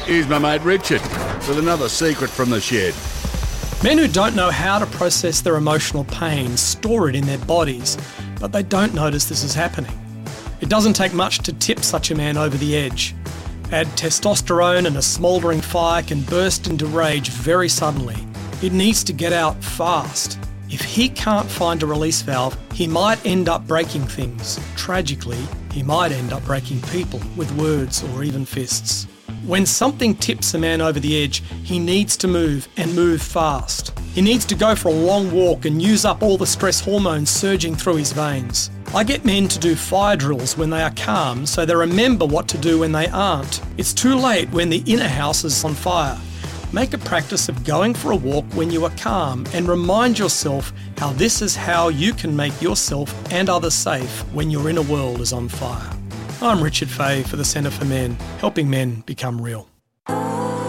Here's my mate Richard with another secret from the shed. Men who don't know how to process their emotional pain store it in their bodies, but they don't notice this is happening. It doesn't take much to tip such a man over the edge. Add testosterone and a smouldering fire can burst into rage very suddenly. It needs to get out fast. If he can't find a release valve, he might end up breaking things. Tragically, he might end up breaking people with words or even fists. When something tips a man over the edge, he needs to move and move fast. He needs to go for a long walk and use up all the stress hormones surging through his veins. I get men to do fire drills when they are calm so they remember what to do when they aren't. It's too late when the inner house is on fire. Make a practice of going for a walk when you are calm and remind yourself how this is how you can make yourself and others safe when your inner world is on fire. I'm Richard Fay for the Centre for Men, helping men become real.